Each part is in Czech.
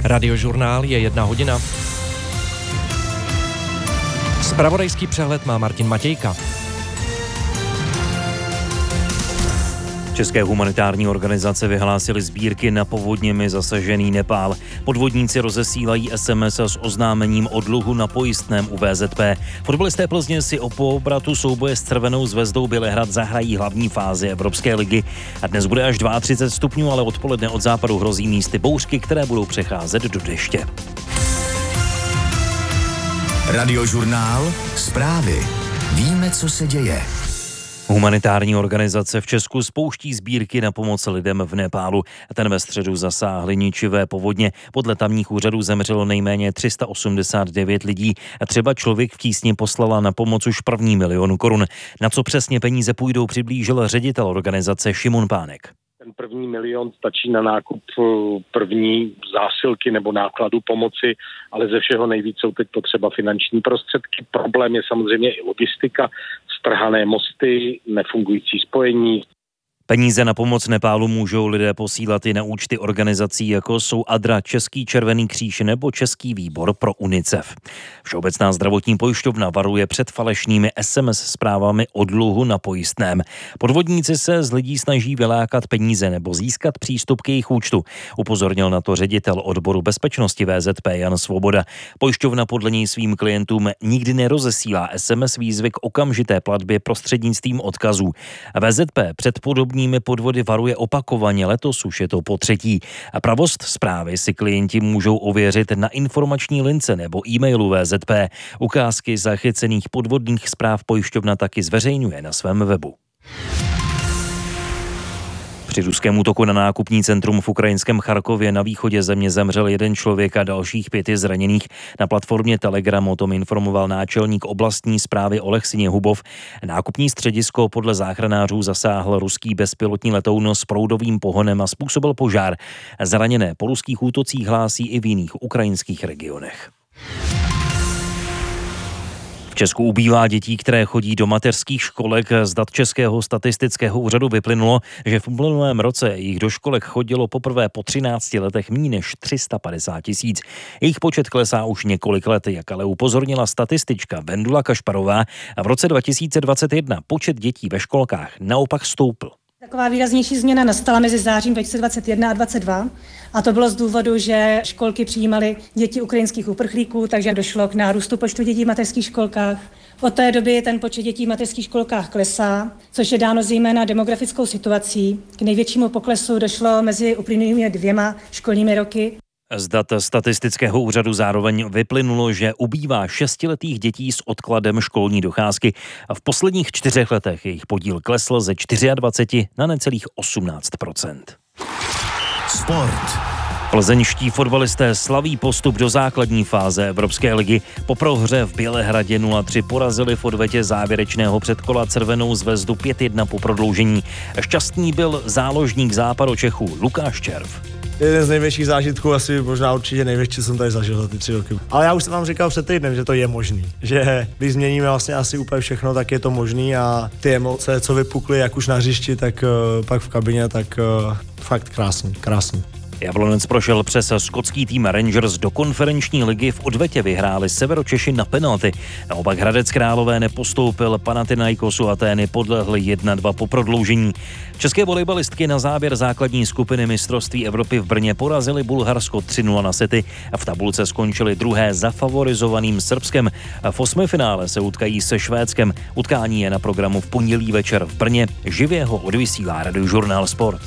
Radiožurnál je 1 hodina. Zpravodajský přehled má Martin Matějka. České humanitární organizace vyhlásily sbírky na povodněmi zasažený Nepál. Podvodníci rozesílají SMS s oznámením o dluhu na pojistném u VZP. Fotbalisté Plzně si o obratu souboje s Crvenou zvezdou Bělehrad zahrají hlavní fázi Evropské ligy. A dnes bude až 32 stupňů, ale odpoledne od západu hrozí místy bouřky, které budou přecházet do deště. Radiožurnál, zprávy. Víme, co se děje. Humanitární organizace v Česku spouští sbírky na pomoc lidem v Nepálu. Ten ve středu zasáhly ničivé povodně. Podle tamních úřadů zemřelo nejméně 389 lidí. A třeba Člověk v tísni poslala na pomoc už 1 milion korun. Na co přesně peníze půjdou, přiblížil ředitel organizace Šimon Pánek. Ten 1 milion stačí na nákup první zásilky nebo nákladu pomoci, ale ze všeho nejvíc jsou teď potřeba finanční prostředky. Problém je samozřejmě i logistika, strhané mosty, nefungující spojení. Peníze na pomoc Nepálu můžou lidé posílat i na účty organizací, jako jsou ADRA, Český červený kříž nebo Český výbor pro UNICEF. Všeobecná zdravotní pojišťovna varuje před falešnými SMS zprávami o dluhu na pojistném. Podvodníci se z lidí snaží vylákat peníze nebo získat přístup k jejich účtu. Upozornil na to ředitel odboru bezpečnosti VZP Jan Svoboda. Pojišťovna podle něj svým klientům nikdy nerozesílá SMS výzvy k okamžité platbě prostřednictvím odkazů. VZP před podobnými podvody varuje opakovaně, letos už je to po 3. A pravost zprávy si klienti můžou ověřit na informační lince nebo e-mailu VZP. Ukázky zachycených podvodných zpráv pojišťovna taky zveřejňuje na svém webu. Při ruském útoku na nákupní centrum v ukrajinském Charkově na východě země zemřel 1 člověk a dalších 5 je zraněných. Na platformě Telegram o tom informoval náčelník oblastní správy Oleh Syněhubov. Nákupní středisko podle záchranářů zasáhl ruský bezpilotní letoun s proudovým pohonem a způsobil požár. Zraněné po ruských útocích hlásí i v jiných ukrajinských regionech. V Česku ubývá dětí, které chodí do mateřských školek. Z dat Českého statistického úřadu vyplynulo, že v uplynulém roce jich do školek chodilo poprvé po 13 letech méně než 350 000. Jejich počet klesá už několik let, jak ale upozornila statistička Vendula Kašparová. A v roce 2021 počet dětí ve školkách naopak stoupl. Taková výraznější změna nastala mezi zářím 2021 a 2022 a to bylo z důvodu, že školky přijímaly děti ukrajinských uprchlíků, takže došlo k nárůstu počtu dětí v mateřských školkách. Od té doby ten počet dětí v mateřských školkách klesá, což je dáno zejména demografickou situací. K největšímu poklesu došlo mezi uplynulými 2 školními roky. Z dat statistického úřadu zároveň vyplynulo, že ubývá 6letých dětí s odkladem školní docházky a v posledních 4 letech jejich podíl klesl ze 24 na necelých 18%. Sport. Plzeňští fotbalisté slaví postup do základní fáze Evropské ligy. Po prohře v Bělehradě 0-3 porazili v odvetě závěrečného předkola Crvenou zvezdu 5-1 po prodloužení. Šťastný byl záložník Západočechů Lukáš Červ. Jeden z největších zážitků, asi možná určitě největší, jsem tady zažil za ty 3 roky. Ale já už jsem vám říkal před týdnem, že to je možný. Že když změníme vlastně asi úplně všechno, tak je to možný a ty emoce, co vypukly, jak už na hřišti, tak pak v kabině, tak fakt krásný. Jablonec prošel přes skotský tým Rangers do konferenční ligy, v odvetě vyhráli Severočeši na penalty. Naopak Hradec Králové nepostoupil, Panathinaikosu Atény podlehli 1-2 po prodloužení. České volejbalistky na závěr základní skupiny mistrovství Evropy v Brně porazili Bulharsko 3-0 na sety a v tabulce skončili 2. za favorizovaným Srbskem. V 8. finále se utkají se Švédskem. Utkání je na programu v pondělí večer v Brně. Živě ho odvysílá Radiožurnál Sport.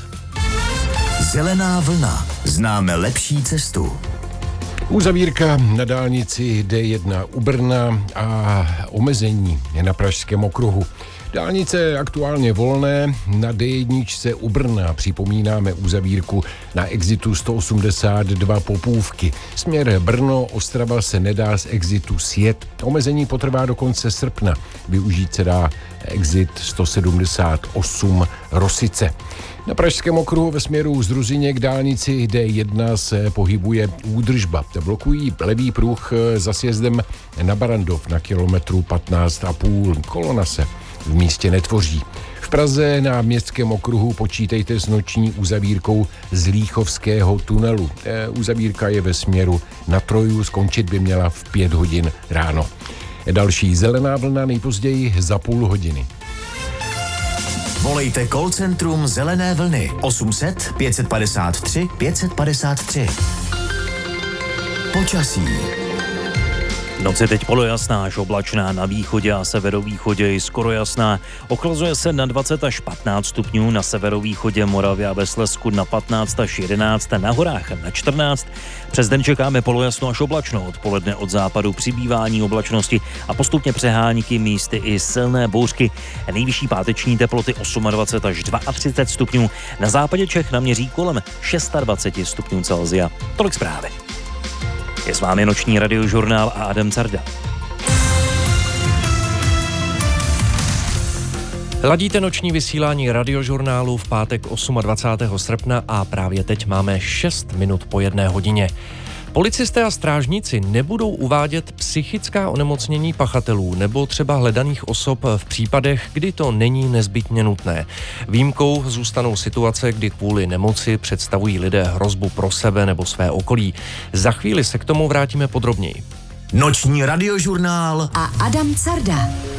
Zelená vlna. Známe lepší cestu. Uzavírka na dálnici D1 u Brna a omezení je na Pražském okruhu. Dálnice je aktuálně volné, na D1 u Brna připomínáme uzavírku na exitu 182 Popůvky. Směr Brno-Ostrava se nedá z exitu sjet. Omezení potrvá do konce srpna. Využít se dá exit 178 Rosice. Na Pražském okruhu ve směru z Ruzyně k dálnici D1 se pohybuje údržba. Blokují levý pruh za sjezdem na Barandov na kilometru 15,5. Kolona se v místě netvoří. V V Praze na Městském okruhu počítejte s noční uzavírkou z Líchovského tunelu. Uzavírka je ve směru na Troju, skončit by měla v 5 hodin ráno. Další zelená vlna nejpozději za půl hodiny. Volejte call centrum Zelené vlny 800 553 553. Počasí. Noc je teď polojasná až oblačná, na východě a severovýchodě i skoro jasná. Ochlazuje se na 20 až 15 stupňů, na severovýchodě Moravě a ve Slezsku na 15 až 11, na horách na 14. Přes den čekáme polojasno až oblačno, odpoledne od západu přibývání oblačnosti a postupně přehánky, místy i silné bouřky. Nejvyšší páteční teploty 28 až 32 stupňů, na západě Čech naměří kolem 26 stupňů Celsia. Tolik zprávy. Je s vámi noční radiožurnál a Adam Carda. Ladíte noční vysílání radiožurnálu v pátek 28. srpna a právě teď máme 6 minut po 1 hodině. Policisté a strážníci nebudou uvádět psychická onemocnění pachatelů nebo třeba hledaných osob v případech, kdy to není nezbytně nutné. Výjimkou zůstanou situace, kdy kvůli nemoci představují lidé hrozbu pro sebe nebo své okolí. Za chvíli se k tomu vrátíme podrobněji. Noční radiožurnál a Adam Carda.